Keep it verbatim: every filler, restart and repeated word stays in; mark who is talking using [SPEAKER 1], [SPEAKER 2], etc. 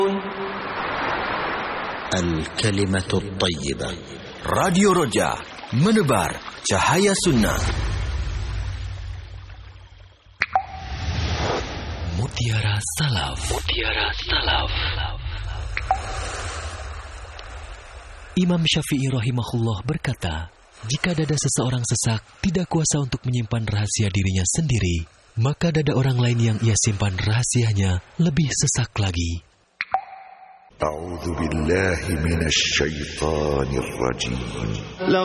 [SPEAKER 1] Al-Kalimatul Tayyibah.
[SPEAKER 2] Radio Roja, menebar cahaya sunnah. Mutiara Salaf. Mutiara Salaf. Imam Syafi'i rahimahullah berkata, jika dada seseorang sesak, tidak kuasa untuk menyimpan rahasia dirinya sendiri, maka dada orang lain yang ia simpan rahasianya lebih sesak lagi.
[SPEAKER 3] A'udzu billahi minasy syaithanir rajim.